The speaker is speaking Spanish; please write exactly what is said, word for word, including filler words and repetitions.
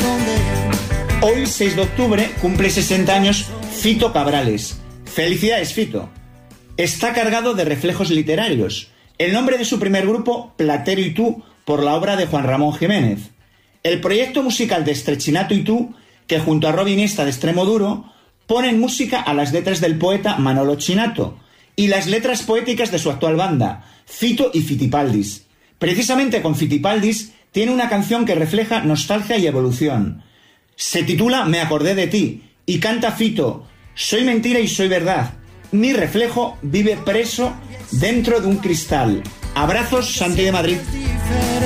Hoy, seis de octubre, cumple sesenta años Fito Cabrales. Felicidades, Fito. Está cargado de reflejos literarios. El nombre de su primer grupo, Platero y tú, por la obra de Juan Ramón Jiménez. El proyecto musical de Estrechinato y tú, que junto a Robin Iniesta de Extremo Duro, ponen música a las letras del poeta Manolo Chinato y las letras poéticas de su actual banda, Fito y Fitipaldis. Precisamente con Fitipaldis tiene una canción que refleja nostalgia y evolución. Se titula Me acordé de ti y canta Fito: soy mentira y soy verdad. Mi reflejo vive preso dentro de un cristal. Abrazos, Santi de Madrid.